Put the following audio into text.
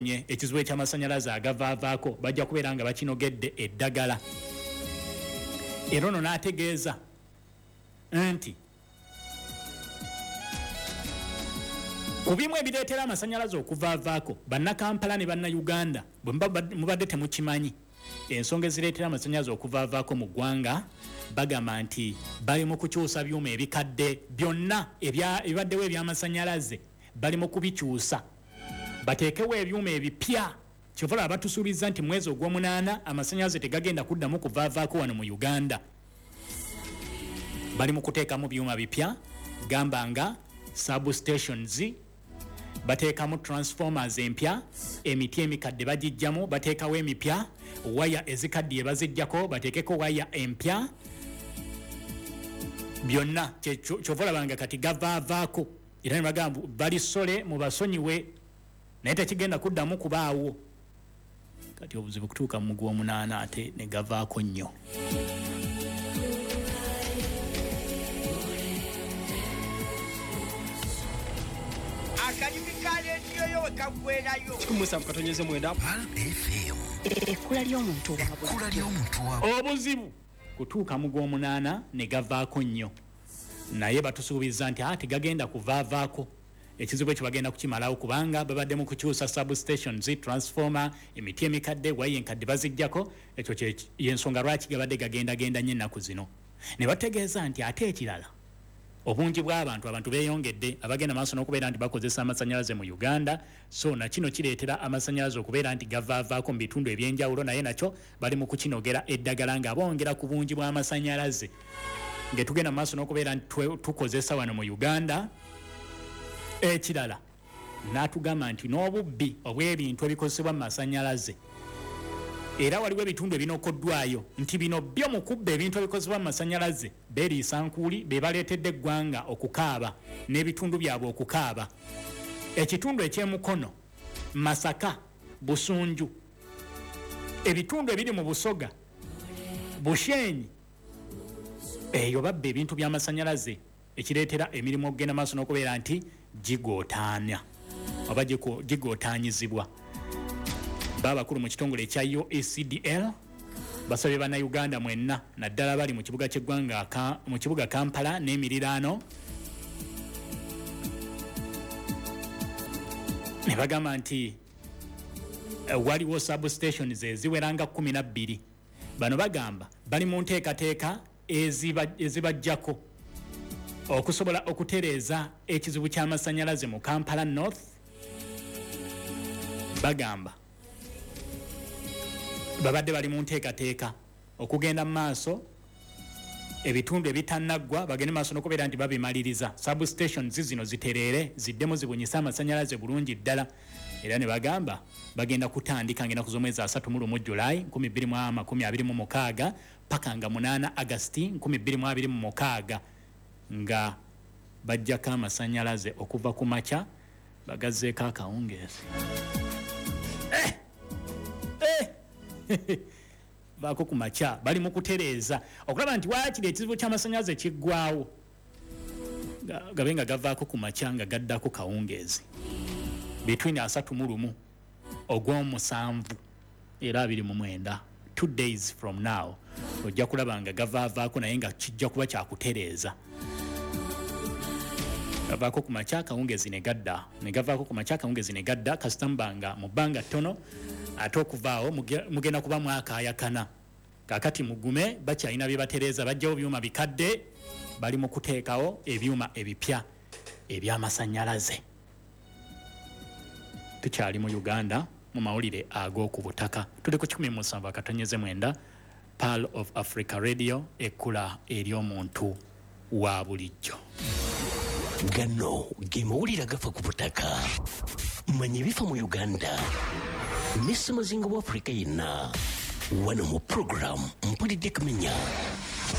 ekizibu eky'amasanyalaze agavaavaako bajja kubeera nga bakinogedde eddagala. Era ono n'ategeeza nti ku bimu ebireetera amasanyalaze okuvaavaako bannakampala ne bannayuganda bwe mubadde temukimanyi ensonga ezireetera amasanyalaze okuvaavaako mu ggwanga bagamba nti bali mu kukyusa byuma ebikadde byonna ebibaddewo eby'amasanyalaze bali mu kubikyusa bateekewo ebyuma ebipya kyovala abatusuubiza nti mwezi ogw'omunaana amasanyalaze tegagenda kuddamu kuvaavaako wano mu Uganda. Bali mu kuteekamu byuma bipya gamba nga substations, bateekamu transformers empya, emiti emikadde bagijjamu bateekawo emipya, waya ezikaddiye bazijjako bateekeko waya empya, byonna kyovalabanga kati gavaavaako era ne bagamba balisole mu basonyiwe naye tekigenda kuddamu kubaawo. Kati obuzibu kutuuka mu gw'omunaana ate ne gavaako nnyo. Obuzibu kutuuka mu gw'omunaana ne gavaako nnyo naye batusuubiza nti tegagenda kuvaavaako. Ekizibu ekyo bagenda kukimalawo kubanga babadde mu kukyusa substations, transformer, emiti emikadde, waya enkadde bazijjako. Ekyo y'ensonga lwaki gabadde gagenda nnyo ennaku zino. Ne bategeeza nti ate ekirala obungi bw'abantu beeyongedde abagenda maaso n'okubeera nti bakozesa amasanyalaze mu Uganda, so na kino kireetera amasanyalaze okubeera nti gavaavaako mu bitundu eby'enjawulo naye nakyo bali mu kukinogera eddagala nga bongera ku bungi bw'amasanyalaze. Ngetugenda maaso n'okubeera nti tukozesa wano mu Uganda. Ekirala n'atugamba nti n'obubbi obw'ebintu ebikozesebwa mu masanyalaze era waliwo ebitundu ebinokoddwayo nti bino byo mu kubba ebintu ebikozesebwa mu masanyalaze beeriisa nkuuli be baleetedde eggwanga okukaaba n'ebitundu byabwe okukaaba. Ekitundu eky'emukono, Masaka, Busunju, ebitundu ebiri mu Busoga, Busheenyi, eyo babba ebintu by'amasanyalaze ekireetera emirimu okugenda maaso n'okubeera nti gigootaanya oba gigootaanyizibwa. Babakulu mu kitongole ekya UECDL basabye bannayuganda mwenna naddala bali mu kibuga ky'eggwanga mu kibuga Kampala n'emiriraano ne bagamba nti waliwo substations eziweranga 12. Bano bagamba bali mu nteekateeka ezibajjako okusobola okutereeza ekizibu ky'amasanyalaze mu Kampala North. Bagamba babadde bali mu nteekateeka okugenda mu maaso ebitundu ebitannaggwa bagende maaso n'okubeera nti babimaliriza substations zino zitereere ziddemu zibunyisa amasanyalaze bulungi ddala. Era ne bagamba bagenda kutandika ng'ennaku z'omwezi 31 Julayi 2026 paka nga 8 Agasti 2026 nga bajjako amasanyalaze okuva ku makya bagazzeeko akawungeezi. Baako ku makya bali mu kutereeza okulaba nti waakiri ekizibu ky'amasanyalaze kiggwawo gabe nga gavaako ku makya nga gaddako kawungeezi between 31 ogw'omusanvu era 29 2 days from now ojja kulaba nga gavaavaako naye nga kijja kuba kyakutereeza. Gavaako ku makya kawungeezi ne gadda ne gavaako ku makya kawungeezi ne gadda kasitambanga mu bbanga ttono ate okuvaawo mugenda kuba mwakaayakana. Kaakati mugume bakyalina bye batereeza bajjawo byuma bikadde bali mu kuteekawo ebyuma ebipya eby'amasanyalaze. Tukyali mu Uganda mu mawulire ag'oku butaka tuli ku 17/9 Pearl of Africa Radio ekkula ery'omuntu wa bulijjo. Gano ge mawulire agafa ku butaka manya ebifa mu Uganda ne ssemazinga wa Afrika yenna wano mu program mpulidde kumenya